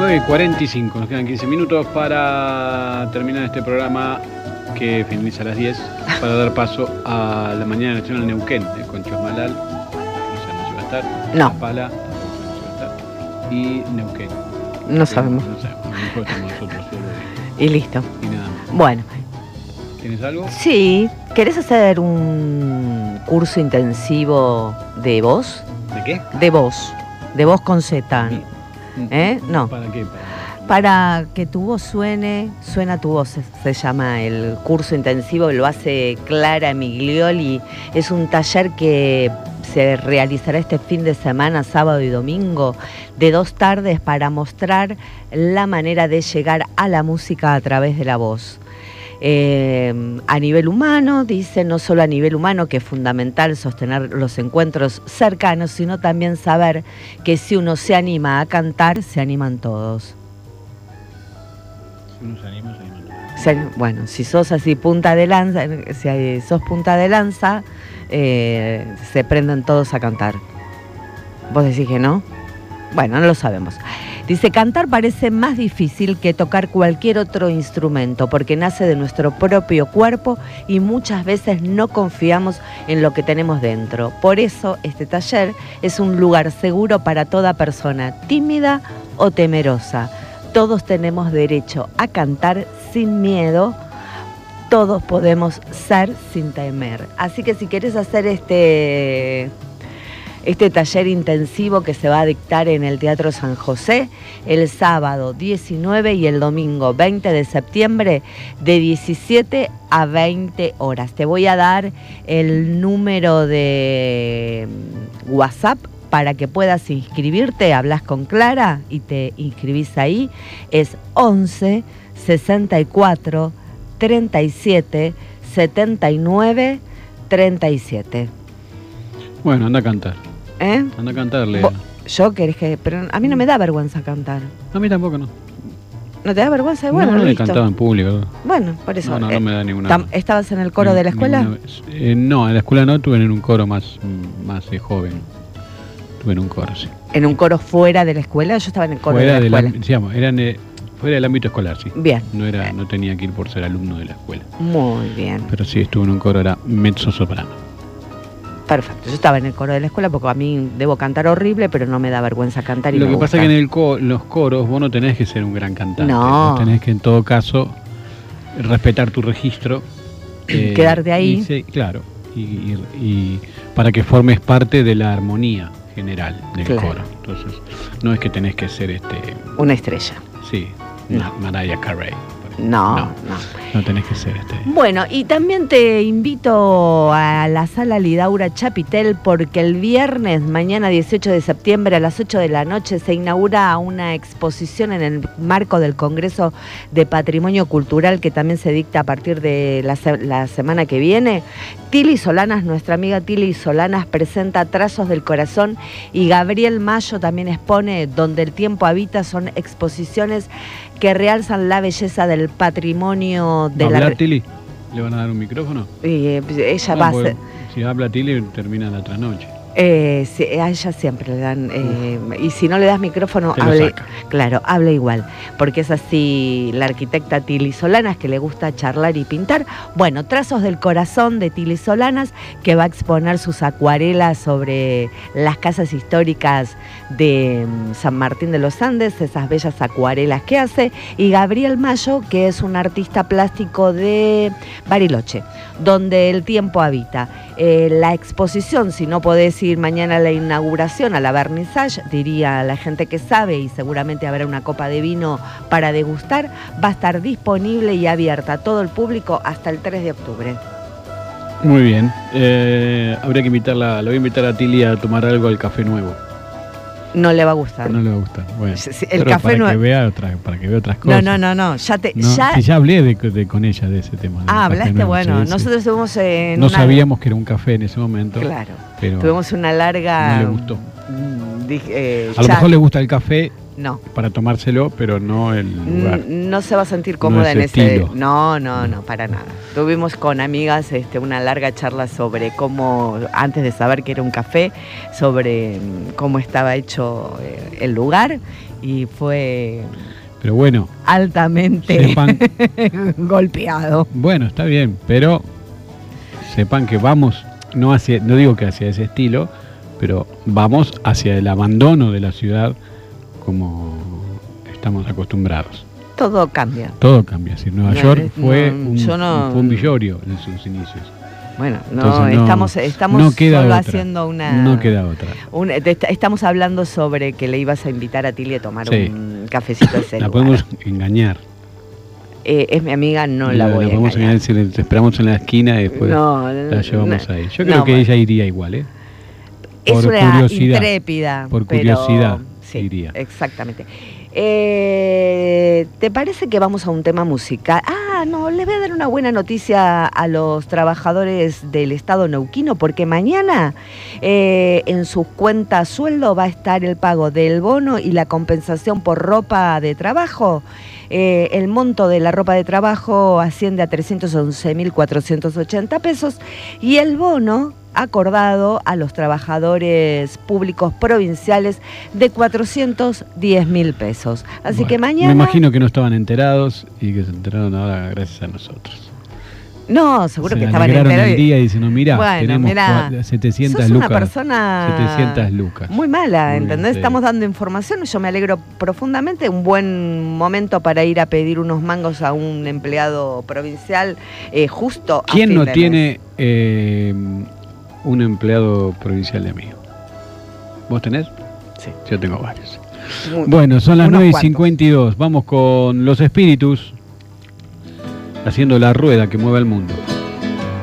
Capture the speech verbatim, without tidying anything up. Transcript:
nueve y cuarenta y cinco, nos quedan quince minutos para terminar este programa que finaliza a las diez, para dar paso a la Mañana Nacional Neuquén, de Conchos Malal, no sabemos si va a estar, no. Pala, no sabemos si va a estar, y Neuquén. No sabemos. No sabemos, a lo mejor estamos nosotros solos. Y, y listo. Y nada más. Bueno. ¿Tienes algo? Sí. ¿Querés hacer un curso intensivo de voz? ¿De qué? De voz. De voz con Z. ¿Eh? No. ¿Para qué? Para... Para que tu voz suene, suena tu voz, se llama el curso intensivo, lo hace Clara Miglioli. Es un taller que se realizará este fin de semana, sábado y domingo, de dos tardes, para mostrar la manera de llegar a la música a través de la voz. Eh, a nivel humano, dice, no solo a nivel humano, que es fundamental sostener los encuentros cercanos, sino también saber que si uno se anima a cantar, se animan todos. Si uno se anima, se anima todos. Se, bueno, si sos así punta de lanza, si sos punta de lanza, eh, se prenden todos a cantar. ¿Vos decís que no? Bueno, no lo sabemos. Dice, cantar parece más difícil que tocar cualquier otro instrumento porque nace de nuestro propio cuerpo y muchas veces no confiamos en lo que tenemos dentro. Por eso este taller es un lugar seguro para toda persona tímida o temerosa. Todos tenemos derecho a cantar sin miedo. Todos podemos ser sin temer. Así que si querés hacer este... Este taller intensivo que se va a dictar en el Teatro San José el sábado diecinueve y el domingo veinte de septiembre de diecisiete a veinte horas. Te voy a dar el número de WhatsApp para que puedas inscribirte. Hablas con Clara y te inscribís ahí. Es once sesenta y cuatro treinta y siete setenta y nueve treinta y siete. Bueno, anda a cantar. ¿Eh? Anda a cantarle. Yo querés que... Pero a mí no me da vergüenza cantar. A mí tampoco, no. ¿No te da vergüenza? Bueno, no, no he listo. cantado en público. Bueno, por eso. No, no, eh, no me da ninguna... ¿Estabas en el coro de la escuela? Eh, no, en la escuela no, estuve en un coro más, más eh, joven. Estuve en un coro, sí. ¿En un coro fuera de la escuela? Yo estaba en el coro fuera de la escuela. La, digamos, eran, eh, fuera del ámbito escolar, sí. Bien. No, era, no tenía que ir por ser alumno de la escuela. Muy bien. Pero sí, estuve en un coro, era mezzo soprano. Perfecto, yo estaba en el coro de la escuela porque a mí debo cantar horrible, pero no me da vergüenza cantar y Lo me que gusta. pasa es que en el co los coros vos no tenés que ser un gran cantante. No. Vos tenés que en todo caso respetar tu registro. Eh, Quedarte ahí. Y, sí, claro, y, y, y para que formes parte de la armonía general del claro. coro. Entonces, no es que tenés que ser este una estrella. Sí, no. Mariah Carey. No, no, no, no tenés que ser este. Bueno, y también te invito a la Sala Lidaura Chapitel porque el viernes, mañana dieciocho de septiembre a las ocho de la noche, se inaugura una exposición en el marco del Congreso de Patrimonio Cultural que también se dicta a partir de la, la semana que viene. Tili Solanas, nuestra amiga Tili Solanas, presenta Trazos del Corazón y Gabriel Mayo también expone Donde el Tiempo Habita. Son exposiciones que realzan la belleza del patrimonio de ¿Habla la... Tili? ¿Le van a dar un micrófono? Y, eh, ella no, va a ser... Si habla Tili, termina la trasnoche. Eh, sí, a ella siempre le dan, eh, y si no le das micrófono, Te lo hable, saca. claro, habla igual, porque es así la arquitecta Tili Solanas, que le gusta charlar y pintar. Bueno, Trazos del Corazón de Tili Solanas, que va a exponer sus acuarelas sobre las casas históricas de um, San Martín de los Andes, esas bellas acuarelas que hace, y Gabriel Mayo, que es un artista plástico de Bariloche, Donde el Tiempo Habita. Eh, la exposición, si no podés ir mañana a la inauguración, a la vernissage, diría la gente que sabe, y seguramente habrá una copa de vino para degustar, va a estar disponible y abierta a todo el público hasta el tres de octubre. Muy bien. Eh, habría que invitarla, la voy a invitar a Tili a tomar algo al café nuevo. No le va a gustar. No le va a gustar. Bueno, Sí, el pero café para no que es- vea otra, para que vea otras cosas. No, no, no, no, ya te... No, ya... sí, ya hablé de, de- con ella de ese tema. del Ah, café hablaste, nuevo, bueno, sí, sí. nosotros estuvimos en No una... sabíamos que era un café en ese momento. Claro, pero tuvimos una larga... no le gustó. mm, dije, eh, A lo ya- mejor le gusta el café No. Para tomárselo, pero no el lugar. No se va a sentir cómoda no en ese. Estilo. No, no, no, para nada. Tuvimos con amigas este, una larga charla sobre cómo, antes de saber que era un café, sobre cómo estaba hecho el lugar y fue. Pero bueno, altamente sepan, golpeado. Bueno, está bien, pero sepan que vamos, no hacia, no digo que hacia ese estilo, pero vamos hacia el abandono de la ciudad como estamos acostumbrados. Todo cambia. Todo cambia. Si Nueva no, York fue, no, un, no, fue un villorio en sus inicios. Bueno, no, Entonces, no estamos, estamos no queda solo otra, haciendo una... No queda otra. Un, estamos hablando sobre que le ibas a invitar a Tilly a tomar sí. un cafecito a ese La lugar. podemos engañar. Eh, es mi amiga, no la, la voy la a podemos engañar. engañar. Te esperamos en la esquina y después no, la llevamos no, ahí. Yo creo no, que bueno. ella iría igual, ¿eh? Por es una curiosidad, intrépida. Por pero, curiosidad, sí, iría. Exactamente. Eh, ¿Te parece que vamos a un tema musical? Ah, no, les voy a dar una buena noticia a los trabajadores del Estado neuquino, porque mañana eh, en sus cuentas sueldo va a estar el pago del bono y la compensación por ropa de trabajo. Eh, el monto de la ropa de trabajo asciende a trescientos once mil cuatrocientos ochenta pesos y el bono acordado a los trabajadores públicos provinciales de cuatrocientos diez mil pesos. Así bueno, que mañana... Me imagino que no estaban enterados y que se enteraron ahora gracias a nosotros. No, seguro se que estaban enterados. el día y dicen, no, mirá, bueno, tenemos mirá, setecientas sos lucas. Una persona setecientas lucas. Muy mala, muy ¿entendés? bien, sí. Estamos dando información y yo me alegro profundamente. Un buen momento para ir a pedir unos mangos a un empleado provincial eh, justo. ¿Quién no tiene eh, un empleado provincial de amigo? ¿Vos tenés? Sí. Yo tengo varios. Muy, bueno, son las nueve y cuantos. cincuenta y dos. Vamos con Los Espíritus haciendo la rueda que mueve el mundo.